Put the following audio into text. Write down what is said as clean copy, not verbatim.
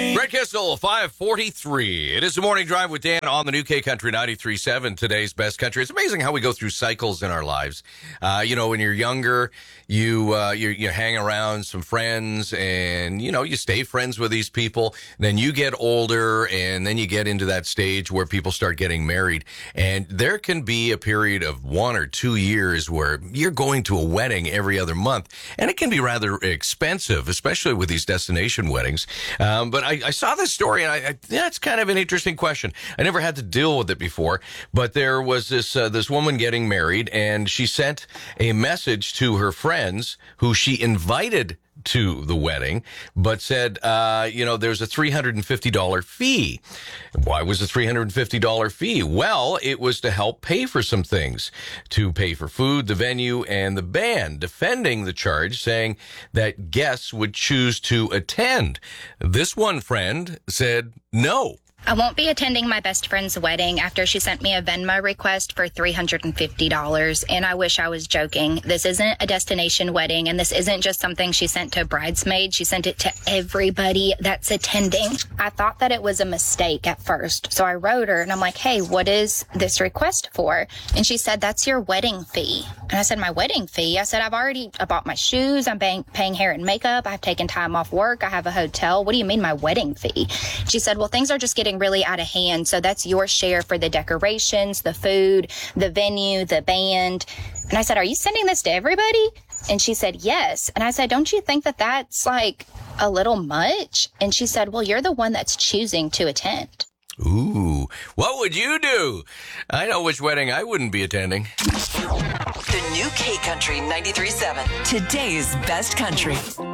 Brett Kissel, 543. It is the morning drive with Dan on the new K Country 93.7, today's best country. It's amazing how we go through cycles in our lives. When you're younger, you hang around some friends and, you stay friends with these people. Then you get older and then you get into that stage where people start getting married. And there can be a period of 1 or 2 years where you're going to a wedding every other month. And it can be rather expensive, especially with these destination weddings. But I saw this story, and that's kind of an interesting question. I never had to deal with it before, but there was this woman getting married, and she sent a message to her friends who she invited to the wedding, but said, there's a $350 fee. Why was a $350 fee? Well, it was to help pay for some things, to pay for food, the venue, and the band, defending the charge, saying that guests would choose to attend. This one friend said no. I won't be attending my best friend's wedding after she sent me a Venmo request for $350, and I wish I was joking. This isn't a destination wedding, and this isn't just something she sent to bridesmaids. She sent it to everybody that's attending. I thought that it was a mistake at first, so I wrote her, and I'm like, hey, what is this request for? And she said, that's your wedding fee. And I said, my wedding fee? I said, I bought my shoes. I'm paying hair and makeup. I've taken time off work. I have a hotel. What do you mean my wedding fee? She said, well, things are just getting really out of hand, so that's your share for the decorations, the food, the venue, the band. And I said, are you sending this to everybody? And she said, yes. And I said, don't you think that that's like a little much? And she said, well, you're the one that's choosing to attend. Ooh, what would you do? I know which wedding I wouldn't be attending. The new K Country 93.7, today's best country.